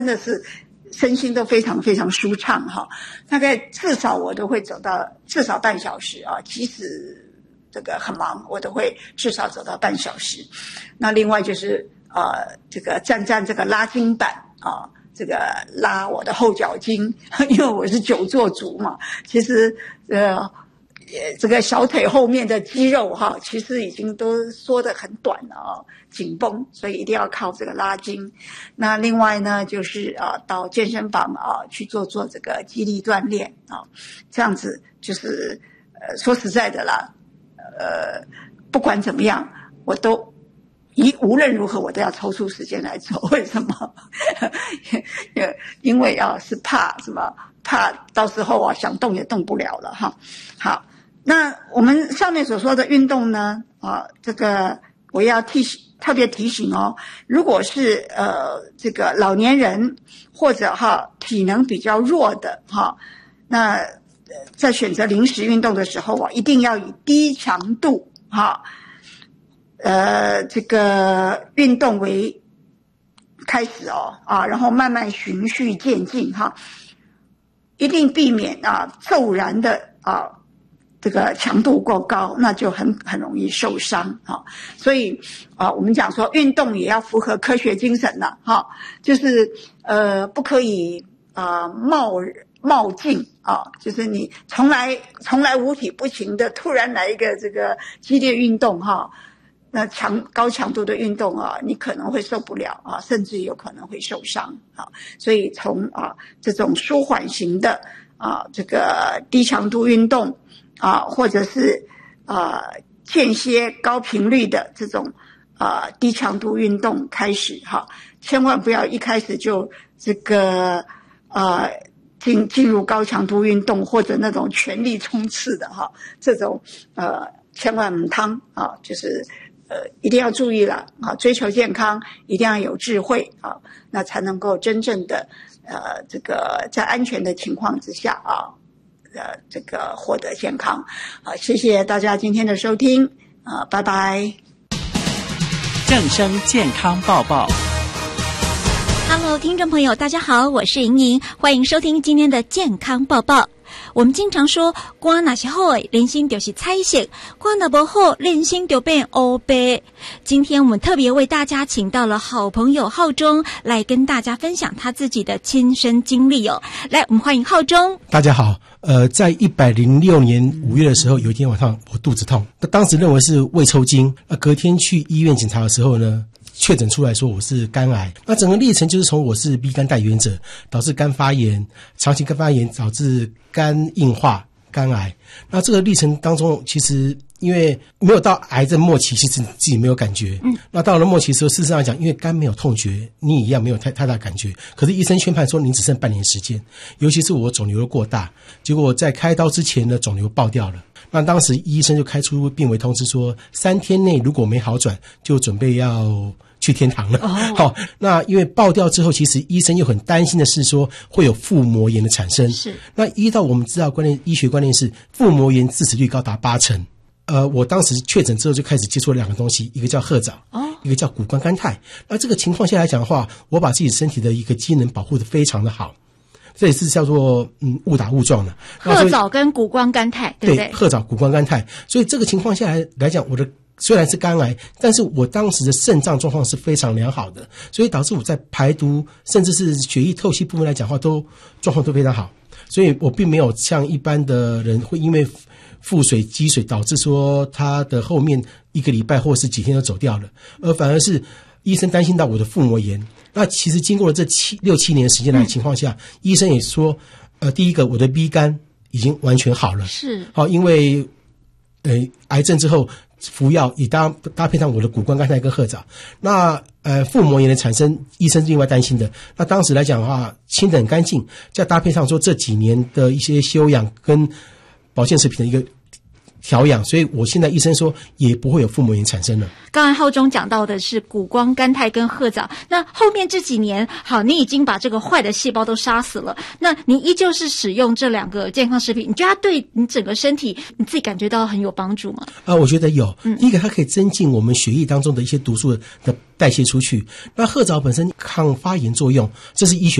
的是身心都非常非常舒畅哈。大概至少我都会走到至少半小时啊，即使这个很忙，我都会至少走到半小时。那另外就是这个站这个拉筋板啊，这个拉我的后脚筋，因为我是久坐族嘛，其实这个小腿后面的肌肉哈，其实已经都缩得很短了啊，紧绷，所以一定要靠这个拉筋。那另外呢，就是到健身房去做这个肌力锻炼啊，这样子就是说实在的啦，不管怎么样，我都无论如何我都要抽出时间来做。为什么？因为是怕什么？怕到时候想动也动不了了哈。好。那我们上面所说的运动呢，这个我要特别提醒哦，如果是这个老年人或者体能比较弱的那在选择临时运动的时候一定要以低强度这个运动为开始然后慢慢循序渐进一定避免骤然的这个强度过高，那就很容易受伤所以我们讲说运动也要符合科学精神了就是不可以冒进就是你从来无体不行的突然来一个这个激烈运动那高强度的运动你可能会受不了甚至有可能会受伤所以从这种舒缓型的这个低强度运动或者是间歇高频率的这种低强度运动开始千万不要一开始就这个进入高强度运动或者那种全力冲刺的这种千万不汤就是一定要注意了追求健康一定要有智慧那才能够真正的这个在安全的情况之下这个获得健康。好，谢谢大家今天的收听拜拜。 正声健康报报。 Hello， 听众朋友，大家好，我是莹莹，欢迎收听今天的健康报报。我们经常说，肝若是好的，人生就是彩色；肝若不好，人生就变黑白。今天我们特别为大家请到了好朋友浩中来跟大家分享他自己的亲身经历哦。来，我们欢迎浩中。 大家好，在106年5月的时候，有一天晚上我肚子痛，当时认为是胃抽筋，隔天去医院检查的时候呢，确诊出来说我是肝癌。那整个历程就是从我是 B 肝带原者，导致肝发炎，长期肝发炎导致肝硬化、肝癌。那这个历程当中，其实因为没有到癌症末期，其实自己没有感觉。那到了末期的时候，事实上讲，因为肝没有痛觉，你一样没有太大感觉。可是医生宣判说你只剩半年时间，尤其是我肿瘤过大，结果在开刀之前呢，肿瘤爆掉了。那当时医生就开出病危通知说，3天内如果没好转，就准备要去天堂了。好，那因为爆掉之后，其实医生又很担心的是说会有腹膜炎的产生。是，那依照我们知道医学观念是腹膜炎致死率高达80%。我当时确诊之后就开始接触了2个东西，一个叫褐藻，一个叫谷胱甘肽。那这个情况下来讲的话，我把自己身体的一个机能保护得非常的好。这也是叫做误打误撞的。 褐藻跟谷胱甘肽，对不对？ 对，褐藻、谷胱甘肽。所以这个情况下来讲，我的虽然是肝癌，但是我当时的肾脏状况是非常良好的，所以导致我在排毒甚至是血液透析部分来讲的话，状况都非常好。所以我并没有像一般的人会因为腹水积水导致说他的后面1个礼拜或是几天就走掉了，而反而是医生担心到我的腹膜炎。那其实经过了这6、7年时间的情况下，医生也说第一个我的 B 肝已经完全好了，是好，因为癌症之后服药也搭配上我的谷胱甘肽跟褐藻。那腹膜炎的产生，医生是另外担心的。那当时来讲的话，清得很干净，再搭配上说这几年的一些休养跟保健食品的一个调养，所以我现在医生说也不会有腹膜炎产生了。 刚才浩中讲到的是谷胱甘肽跟褐藻，那后面这几年，好，你已经把这个坏的细胞都杀死了，那你依旧是使用这2个健康食品，你觉得它对你整个身体你自己感觉到很有帮助吗？ 我觉得有。第一个，它可以增进我们血液当中的一些毒素的代谢出去。那褐藻本身抗发炎作用，这是医学